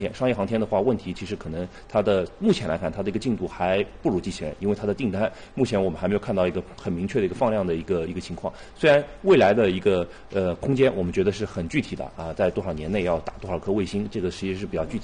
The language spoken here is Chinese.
商业航天的话，问题其实可能它的目前来看，它的一个进度还不如机器人，因为它的订单目前我们还没有看到一个很明确的一个放量的一个情况。虽然未来的一个空间，我们觉得是很具体的啊，在多少年内要打多少颗卫星，这个实际是比较具体。